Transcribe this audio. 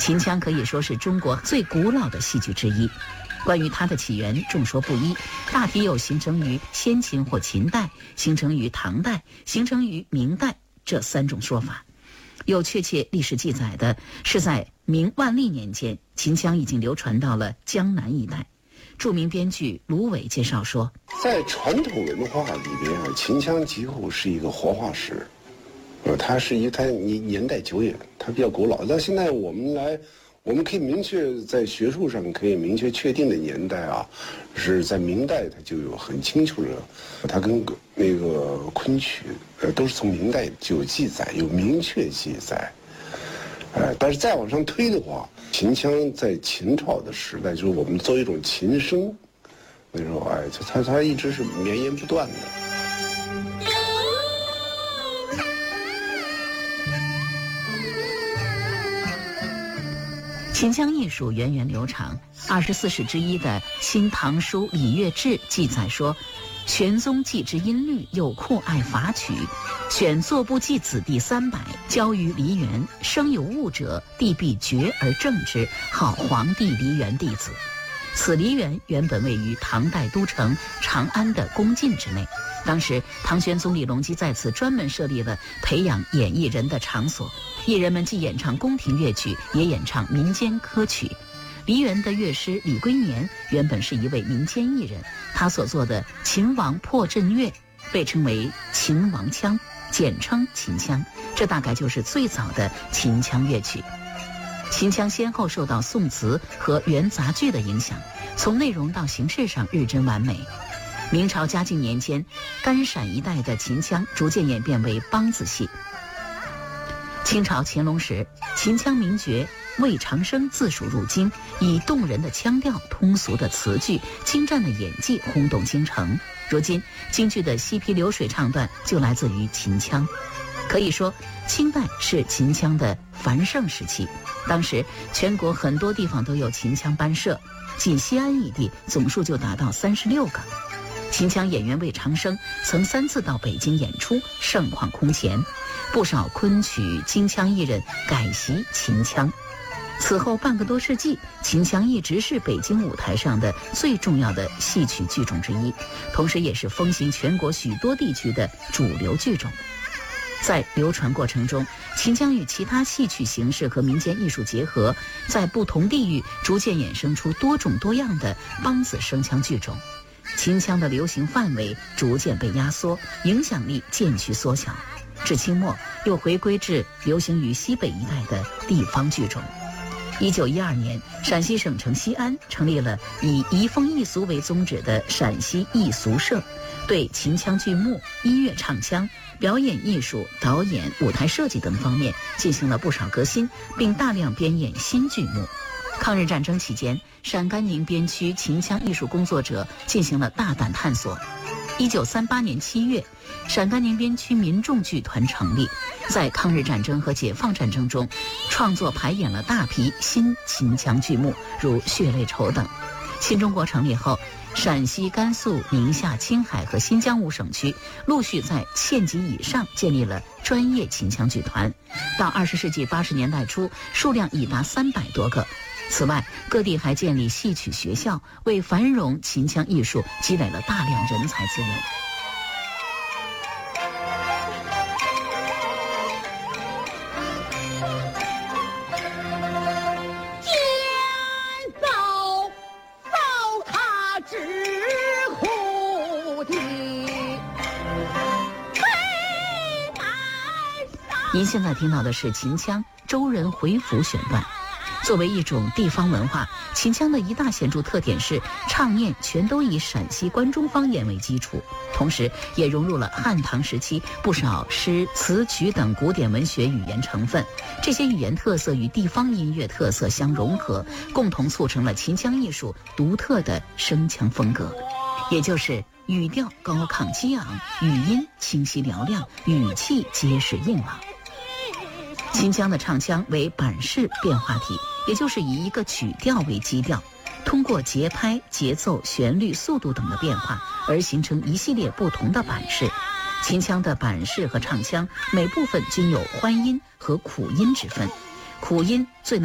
秦腔可以说是中国最古老的戏剧之一。关于它的起源众说不一，大体有形成于先秦或秦代、形成于唐代、形成于明代这3种说法。有确切历史记载的是在明万历年间，秦腔已经流传到了江南一带。著名编剧卢伟介绍说， 在传统文化里边啊，秦腔几乎是一个活化石。它年代久远，它比较古老。但现在我们可以明确在学术上可以明确确定的年代啊，是在明代，它就有很清楚的，它跟那个昆曲，都是从明代就有记载，有明确记载。但是再往上推的话，秦腔在秦朝的时代，就是我们作为一种琴声，那时候它一直是绵延不断的。 秦腔艺术源远流长，24史之一的《新唐书礼乐志》记载说，玄宗既知音律，又酷爱法曲，选作部记子弟300，交于梨园。生有物者，帝必决而正之，号皇帝梨园弟子。此梨园原本位于唐代都城长安的宫禁之内，当时唐玄宗李隆基在此专门设立了培养演艺人的场所，艺人们既演唱宫廷乐曲，也演唱民间歌曲。梨园的乐师李龟年原本是一位民间艺人，他所做的秦王破阵乐被称为秦王腔，简称秦腔，这大概就是最早的秦腔乐曲。秦腔先后受到宋词和元杂剧的影响，从内容到形式上日臻完美。明朝嘉靖年间，甘陕一带的秦腔逐渐演变为梆子戏。清朝乾隆时，秦腔名角魏长生自蜀入京，以动人的腔调、通俗的词句、精湛的演技轰动京城。如今京剧的西皮流水唱段就来自于秦腔。可以说，清代是秦腔的繁盛时期，当时全国很多地方都有秦腔班社，仅西安一地总数就达到36个。秦腔演员魏长生曾3次到北京演出，盛况空前，不少昆曲京腔艺人改习秦腔。此后半个多世纪，秦腔一直是北京舞台上的最重要的戏曲剧种之一，同时也是风行全国许多地区的主流剧种。在流传过程中，秦腔与其他戏曲形式和民间艺术结合，在不同地域逐渐衍生出多种多样的梆子声腔剧种。秦腔的流行范围逐渐被压缩，影响力渐趋缩小，至清末又回归至流行于西北一带的地方剧种。1912年，陕西省城西安成立了以移风易俗为宗旨的陕西艺俗社，对秦腔剧目、音乐唱腔、表演艺术、导演、舞台设计等方面进行了不少革新，并大量编演新剧目。抗日战争期间，陕甘宁边区秦腔艺术工作者进行了大胆探索。1938年7月，陕甘宁边区民众剧团成立，在抗日战争和解放战争中，创作排演了大批新秦腔剧目，如《血泪愁》等。新中国成立后，陕西、甘肃、宁夏、青海和新疆5省区陆续在县级以上建立了专业秦腔剧团，到20世纪80年代初，数量已达300多个。此外，各地还建立戏曲学校，为繁荣秦腔艺术积累了大量人才资源。您现在听到的是秦腔周人回府选段。作为一种地方文化，秦腔的一大显著特点是唱念全都以陕西关中方言为基础，同时也融入了汉唐时期不少诗词曲等古典文学语言成分。这些语言特色与地方音乐特色相融合，共同促成了秦腔艺术独特的声腔风格，也就是语调高亢激昂，语音清晰嘹亮，语气结实硬朗。秦腔的唱腔为板式变化体，也就是以一个曲调为基调，通过节拍、节奏、旋律、速度等的变化而形成一系列不同的板式。秦腔的板式和唱腔每部分均有欢音和苦音之分，苦音最能